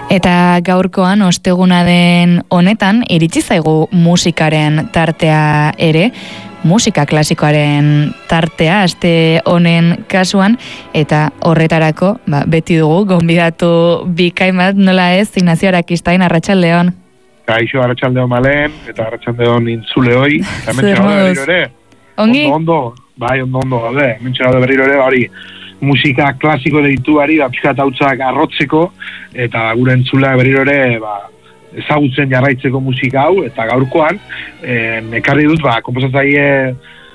Eta gaurkoan osteguna den honetan iritsi zaigu musikaren tartea ere, musika klasikoaren tartea aste honen kasuan, eta horretarako beti dugu gonbidatu bikain bat, nola ez, Ignacio Arakistain, arratsaldeon. Kaixo, arratsaldeon Malen, eta arratsaldeon Intzuleoi, eta mentxe gaude berriro ere. Ongi? Ondo, gaude, mentxe gaude berriro ere, hori, musika klasiko deituari, pixkat hautzak arrotzeko, eta gure entzulea berriro ere, ezagutzen jarraitzeko musika hau, eta gaurkoan, ekarri dut, konposatzaile,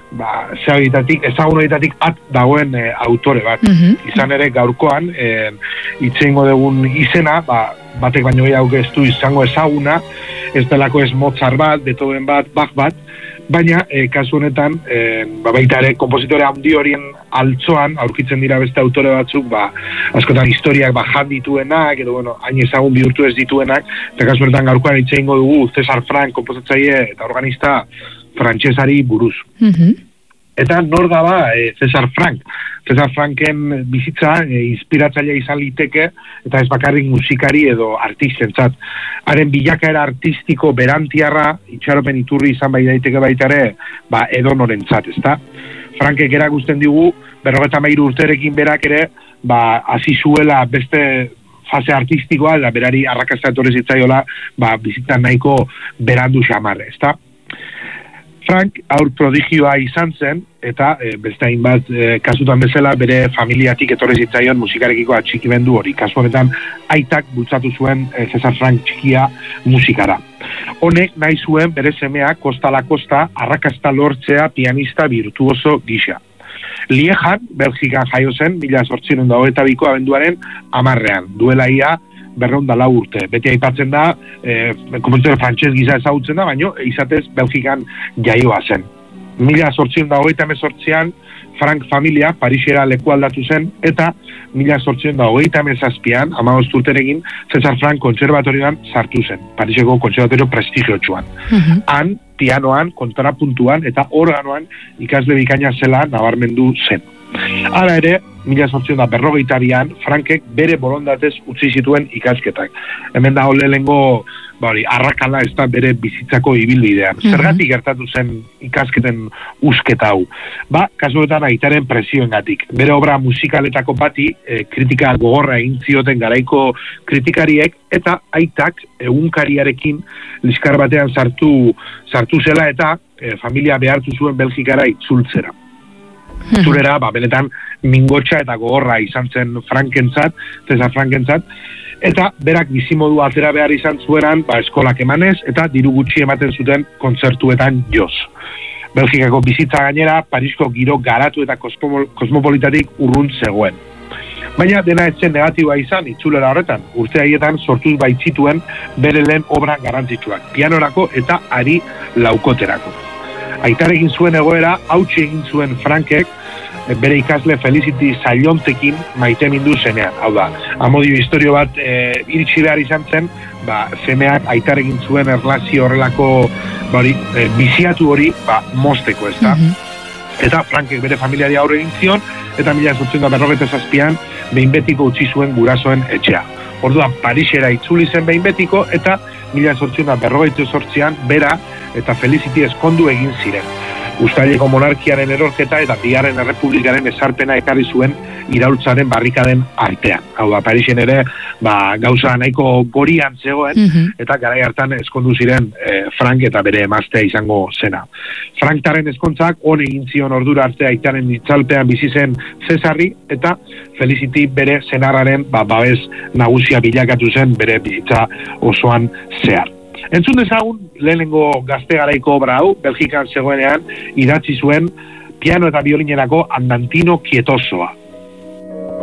ezagun horietatik at dagoen autore bat. Izan ere gaurkoan, itxeingo dugun izena, batek baino gehiago ez du izango ezaguna, ez delako ez Mozart bat, Beethoven bat, Bach bat, baina kasu honetan, baita ere, kompositore handi horien altzoan, aurkitzen dira beste autore batzuk, askotan historiak jan dituenak, edo, hain ezagun bihurtu ez dituenak, eta kasu honetan gaurkoan itxeingo dugu César Franck, komposatzaile eta organista frantsesari buruz. Eta nor da César Franck. César Francken bizitza inspiratzailea izan liteke, eta ez bakarrik musikari edo artistentzat. Haren bilakaera artistiko berantiarra, itxaropen iturri izan bai daiteke baita ere, edo norentzat, ezta? Frankek erakusten digu, 53 urterekin berak ere, hasi zuela beste fase artistikoa, eta berari arrakasta etorri zitzaiola, bizitza nahiko berandu xamarre, ezta? Frank aur prodigioa izan zen, eta beste hainbat kasutan bezala bere familiatik etorri zitzaion musikarekiko atxikimendu hori. Kasu honetan, aitak bultzatu zuen César Franck txikia musikara. Honek nahi zuen bere semea kosta la kosta arrakasta lortzea pianista virtuoso gisa. Liejan, Belgikan jaio zen, 1822ko abenduaren 10ean, duela ia 204 urte. Beti aipatzen da, kompositore frantses gisa ezagutzen da, baina izatez Belgikan jaioa zen. 1828an Franck familia Parisera leku aldatu zen, eta 1837an, 15 urterekin, César Franck kontserbatorioan sartu zen, Pariseko kontserbatorio prestigiotsuan. Han, pianoan, kontrapuntuan eta organoan ikasle bikaina zela nabarmendu zen. Hala ere, 1852an, Frankek bere borondatez utzi zituen ikasketak. Hemen dago lehenengo arrakala ez da bere bizitzako ibilbidean. Zergatik gertatu zen ikasketen usketa hau? Kasuetan aitaren presioengatik. Bere obra musikaletako bati kritika gogorra egin zioten garaiko kritikariek, eta aitak egunkariarekin liskar batean sartu zela eta familia behartu zuen Belgikara itzultzera. Zurera, benetan mingotxa eta gogorra izan zen Frankentzat, César Frankentzat, eta berak bizimodu atera behar izan zueran, eskolak emanez, eta diru gutxi ematen zuten kontzertuetan joz. Belgikako bizitza gainera, Parisko giro garatu eta kosmopolitatik urrun zegoen. Baina dena etzen negatiboa izan, itzulera horretan, urte haietan sortuz baitzituen bere lehen obra garrantzitsuak, pianorako eta ari laukoterako. Aitarekin zuen egoera, hautsi egin zuen Frankek, bere ikasle Felicity Sailontekin maitemindu zenean. Hau da, amodio historio bat iritsi behar izan zen, semeak aitarekin zuen erlazio horrelako biziatu hori mozteko, ez da? Eta Frankek bere familiari aurre egin zion, eta 1857an behin betiko utzi zuen gurasoen etxea. Orduan, Parisera itzuli zen behin betiko, eta 1858an bera eta Felicity ezkondu egin ziren. Uztaileko monarkiaren erorketa eta Bigarren Errepublikaren ezarpena ekarri zuen iraultzaren barrikaden artean. Hau da, Parisen ere gauza nahiko gorian zegoen, eta garai hartan ezkondu ziren Frank eta bere emaztea izango zena. Franktaren ezkontzak on egin zion ordura arte aitaren itzalpean bizi zen Cesarri, eta Felicity bere senarraren babes nagusia bilakatu zen bere bizitza osoan zehar. Entzun dezagun, lehenengo gazte garaiko obra hau, Belgikan zegoenean, idatzi zuen piano eta biolinerako Andantino Quietosoa.